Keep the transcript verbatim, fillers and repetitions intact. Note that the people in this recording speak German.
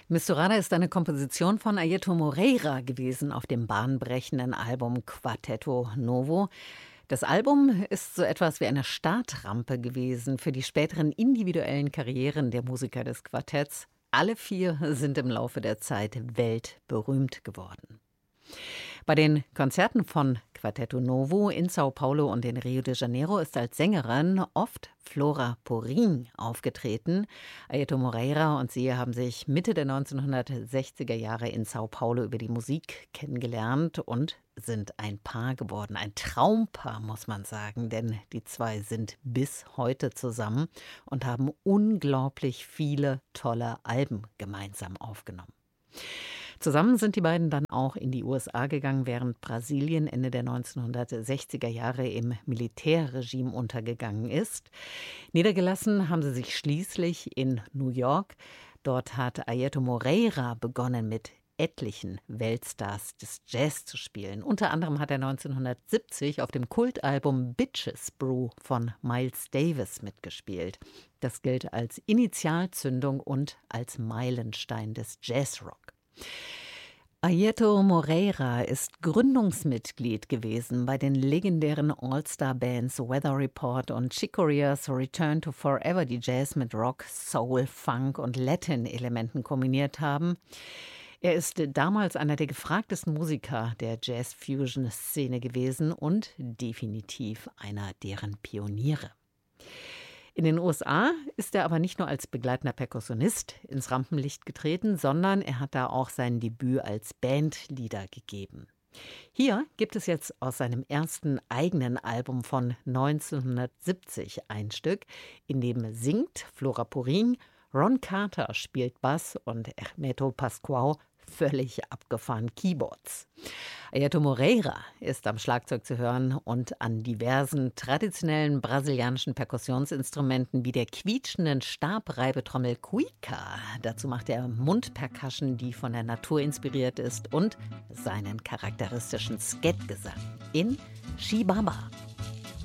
Misturada ist eine Komposition von Airto Moreira gewesen auf dem bahnbrechenden Album Quarteto Novo. Das Album ist so etwas wie eine Startrampe gewesen für die späteren individuellen Karrieren der Musiker des Quartetts. Alle vier sind im Laufe der Zeit weltberühmt geworden. Bei den Konzerten von Quarteto Novo in Sao Paulo und in Rio de Janeiro ist als Sängerin oft Flora Purim aufgetreten. Airto Moreira und sie haben sich Mitte der neunzehnhundertsechziger Jahre in Sao Paulo über die Musik kennengelernt und sind ein Paar geworden. Ein Traumpaar, muss man sagen, denn die zwei sind bis heute zusammen und haben unglaublich viele tolle Alben gemeinsam aufgenommen. Zusammen sind die beiden dann auch in die U S A gegangen, während Brasilien Ende der neunzehnhundertsechziger Jahre im Militärregime untergegangen ist. Niedergelassen haben sie sich schließlich in New York. Dort hat Airto Moreira begonnen, mit etlichen Weltstars des Jazz zu spielen. Unter anderem hat er neunzehnhundertsiebzig auf dem Kultalbum Bitches Brew von Miles Davis mitgespielt. Das gilt als Initialzündung und als Meilenstein des Jazzrock. Airto Moreira ist Gründungsmitglied gewesen bei den legendären All-Star-Bands Weather Report und Chick Corea's Return to Forever, die Jazz mit Rock, Soul, Funk und Latin-Elementen kombiniert haben. Er ist damals einer der gefragtesten Musiker der Jazz-Fusion-Szene gewesen und definitiv einer deren Pioniere. In den U S A ist er aber nicht nur als begleitender Perkussionist ins Rampenlicht getreten, sondern er hat da auch sein Debüt als Bandleader gegeben. Hier gibt es jetzt aus seinem ersten eigenen Album von neunzehnhundertsiebzig ein Stück, in dem singt Flora Purim, Ron Carter spielt Bass und Hermeto Pascoal völlig abgefahren Keyboards. Airto Moreira ist am Schlagzeug zu hören und an diversen traditionellen brasilianischen Perkussionsinstrumenten wie der quietschenden Stabreibetrommel Cuica. Dazu macht er Mundpercussion, die von der Natur inspiriert ist, und seinen charakteristischen Skat-Gesang in Chibaba.